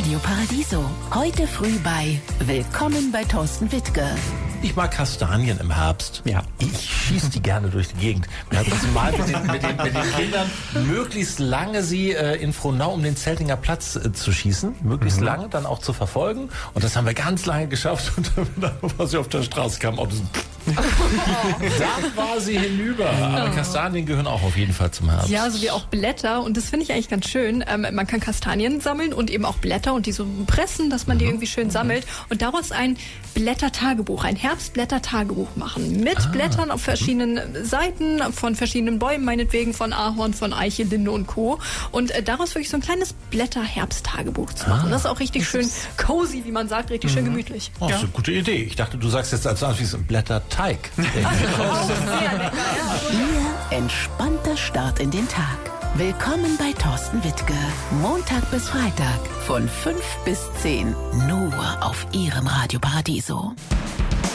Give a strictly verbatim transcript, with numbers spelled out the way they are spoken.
Radio Paradiso. Heute früh bei Willkommen bei Thorsten Wittke. Ich mag Kastanien im Herbst. Ja. Ich schieße die gerne durch die Gegend. Wir hatten uns mal mit den, mit, den, mit den Kindern möglichst lange sie äh, in Frohnau um den Zeltinger Platz äh, zu schießen. Möglichst mhm. lange, dann auch zu verfolgen. Und das haben wir ganz lange geschafft. Und dann war sie auf der Straße, kam Autos. Oh. Dann war sie hinüber. Aber oh. Kastanien gehören auch auf jeden Fall zum Herbst. Ja, so wie auch Blätter. Und das finde ich eigentlich ganz schön. Ähm, man kann Kastanien sammeln und eben auch Blätter und die so pressen, dass man die irgendwie schön sammelt. Und daraus ein Blättertagebuch, ein Herbstblättertagebuch machen. Mit ah. Blättern auf verschiedenen Seiten, von verschiedenen Bäumen, meinetwegen von Ahorn, von Eiche, Linde und Co. Und äh, daraus wirklich so ein kleines Blätter-Herbsttagebuch zu machen. Ah. Das ist auch richtig schön cozy, wie man sagt, richtig mhm. schön gemütlich. Oh, das ist eine gute Idee. Ich dachte, du sagst jetzt als Anschluss Blätterteig. Oh, sehr lecker, ja. Ihr entspannter Start in den Tag. Willkommen bei Thorsten Wittke. Montag bis Freitag von fünf bis zehn. Nur auf Ihrem Radio Paradiso.